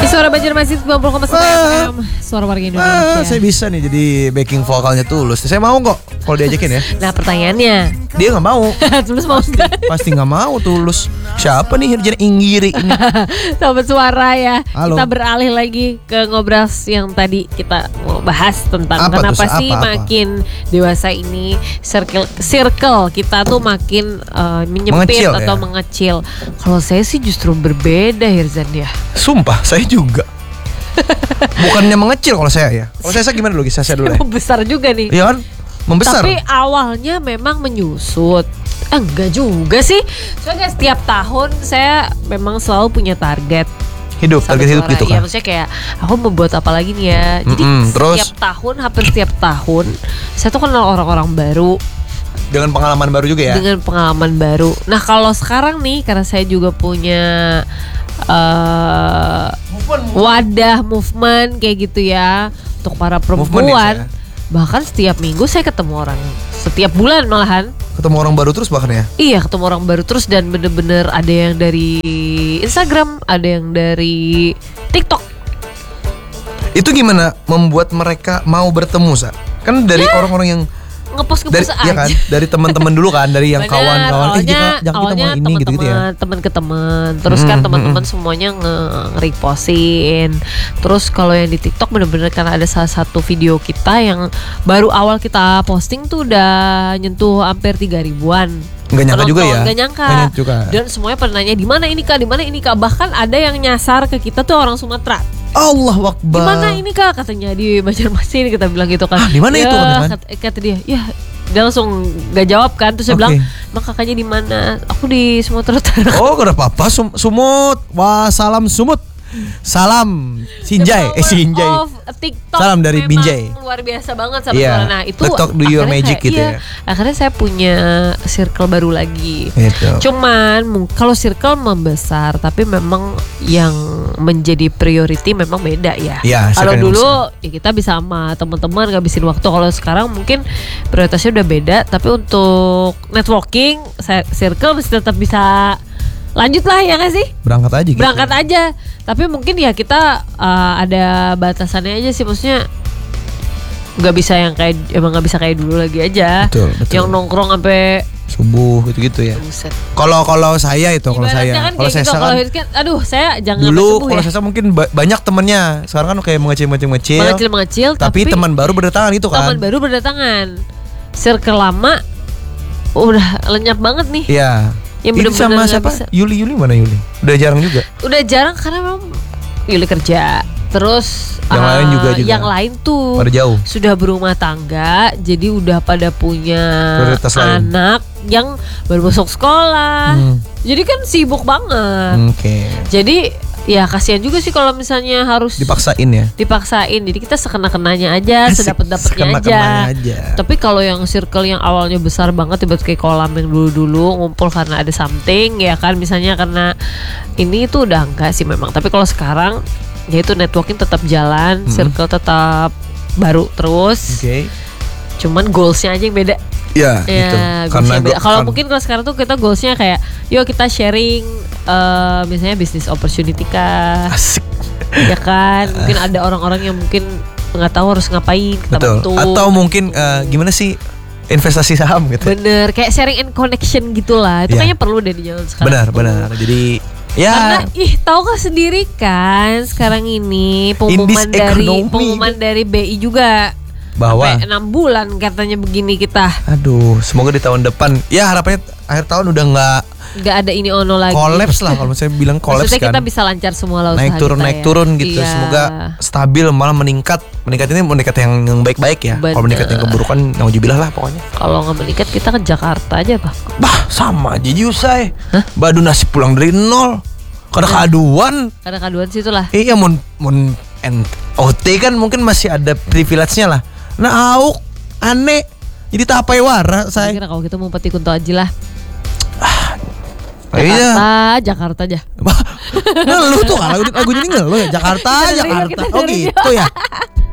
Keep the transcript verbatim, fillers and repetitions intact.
Suara Banjarmasin sembilan puluh koma satu F M. Suara warga Indonesia. Ah, saya bisa nih jadi backing vokalnya Tulus. Saya mau kok kalau diajakin ya. Nah pertanyaannya, Dia nggak mau. Tulus mau nggak? Pasti nggak mau Tulus. Siapa nih Hirjana Inggiri ini? Sobat Suara ya. Halo. Kita beralih lagi ke ngobrol yang tadi kita mau bahas tentang Apa kenapa tuh? sih Apa, apa? makin dewasa ini circle circle kita tuh makin uh, menyempit Mengecil, atau ya? mengecil. Kalau saya sih justru berbeda Hirzan ya. Sumpah saya juga. Bukannya mengecil kalau saya ya. Kalau saya, saya gimana dulu? Saya, saya dulu ya. Besar juga nih. Iya kan? Membesar. Tapi awalnya memang menyusut. Eh, enggak juga sih. Soalnya setiap tahun saya memang selalu punya target. Hidup, Sahabat target hidup Suara. gitu Iya, kan. maksudnya kayak aku mau buat apa lagi nih ya. Jadi Mm-mm, terus? setiap tahun, hampir setiap tahun saya tuh kenal orang-orang baru Dengan pengalaman baru juga ya. dengan pengalaman baru. Nah kalau sekarang nih karena saya juga punya uh, wadah movement kayak gitu ya untuk para Movement perempuan. ya, Bahkan setiap minggu saya ketemu orang, setiap bulan malahan. Ketemu orang baru terus bahkan ya. Iya ketemu orang baru terus dan bener-bener ada yang dari Instagram, ada yang dari TikTok. Itu gimana membuat mereka mau bertemu, Sa? Kan dari orang-orang yang Ngepost dari ngepost ya aja. kan, dari teman-teman dulu kan, dari yang Bener, kawan-kawan eh awalnya, jangan, jangan kita awalnya mau ini gitu-gitu ya. teman-teman, teman ke teman. Terus kan Mm, teman-teman mm, semuanya nge- nge-repostin. Terus kalau yang di TikTok bener-bener karena ada salah satu video kita yang baru awal kita posting tuh udah nyentuh hampir tiga ribuan. Nggak nyangka juga penonton. ya. Nggak nyangka. Nggak nyangka juga. Dan semuanya pada nanya di mana ini Kak, di mana ini Kak. Bahkan ada yang nyasar ke kita tuh orang Sumatera. Allah Akbar. Di mana ini Kak, katanya di Banjarmasin, kita bilang gitu kan. Ah, di mana Ya, itu, teman-teman? Kata, kata dia, ya dia langsung gak jawab kan. Terus saya Oke. bilang, "Mak kakaknya di mana?" "Aku di Sumatera Utara." Oh, gak ada apa-apa. Sum- sumut. Wassalam sumut. Salam Sinjai. The Eh power Sinjai. of TikTok Salam dari memang Binjai. luar biasa banget sama Iya. Suara. Nah itu TikTok do your akhirnya magic saya- gitu iya, ya. akhirnya saya punya circle baru lagi. Gitu. Cuman mung- kalau circle membesar, tapi memang yang menjadi priority memang beda ya. Iya, Kalau circle yang dulu ya kita bisa sama teman-teman ngabisin waktu. Kalau sekarang mungkin prioritasnya udah beda. Tapi untuk networking, saya- circle mesti tetap bisa lanjut lah ya nggak sih? Berangkat aja gitu. Berangkat aja. Tapi mungkin ya kita uh, ada batasannya aja sih, maksudnya nggak bisa yang kayak emang nggak bisa kayak dulu lagi aja. Betul, betul. Yang nongkrong sampai Subuh gitu-gitu ya. buset. Kalau kalau saya itu kalau Ibaratnya saya kan kalau kayak saya gitu, kan kalau kan, aduh saya jangan sampai dulu subuh kalau ya. saya mungkin ba- banyak temennya. Sekarang kan kayak mengecil-mengecil-mengecil. Mengecil-mengecil, Tapi, teman baru berdatangan gitu kan. teman baru berdatangan. Circle lama udah lenyap banget nih. Iya. Yang Ini bener-bener sama nggak siapa? bisa. Yuli Yuli mana Yuli? Udah jarang juga. Udah jarang karena memang Yuli kerja. Terus Yang uh, lain juga juga. Yang lain tuh Pada jauh. sudah berumah tangga, jadi udah pada punya Prioritas lain. anak yang baru masuk sekolah. Hmm. Jadi kan sibuk banget. Oke. Jadi ya kasihan juga sih kalau misalnya harus Dipaksain ya. dipaksain. Jadi kita sekena-kenanya aja, Asik, sedapat-dapatnya aja. sekena-kenanya aja. Tapi kalau yang circle yang awalnya besar banget, tiba-tiba kayak kolam yang dulu-dulu ngumpul karena ada something ya kan, misalnya karena ini itu udah enggak sih memang. Tapi kalau sekarang ya itu networking tetap jalan, Mm-mm. circle tetap baru terus. Oke. Cuman goalsnya aja yang beda. Ya, Ya, gitu. goalsnya beda. gua- Kalau kan- mungkin kalau sekarang tuh kita goalsnya kayak, yuk kita sharing, eh, misalnya bisnis opportunity kah, asik. ya kan? Mungkin ada orang-orang yang mungkin nggak tahu harus ngapain, kita Betul. bantu. Atau mungkin eh, gimana sih investasi saham gitu. Bener, kayak sharing and connection gitulah. Itu Iya. kayaknya perlu deh di zaman sekarang. Benar, tuh. benar. Jadi ya Karena ih tahu kan sendiri kan sekarang ini pengumuman In this dari economy. pengumuman dari B I juga bahwa sampai enam bulan katanya begini kita. aduh, semoga di tahun depan ya harapannya akhir tahun udah nggak Nggak ada ini ono lagi. kolaps lah kalau saya bilang kolaps Maksudnya kan. kita bisa lancar semua lah usaha naik turun kita naik ya. turun gitu. Iya. Semoga stabil malah meningkat. Meningkat ini meningkat yang yang baik-baik ya. Kalau Bener. meningkat yang keburukan nauzubillah lah pokoknya. Kalau nggak meningkat kita ke Jakarta aja pak. Bah, sama aja Yusai. Badu nasi pulang dari nol. Kada keaduan. Karena kaduan situ lah. Iya mun mun N O T kan mungkin masih ada privilege-nya lah. Nah, auk aneh. Jadi tapai wara saya. Kira kalau kita mau peti kunto aja lah. Iya. Jakarta, Jakarta aja. Ngeluh tuh lagu lagunya ini ngeluh ya Jakarta, Kita dengerin, Jakarta. kita Oh dengerin. gitu ya.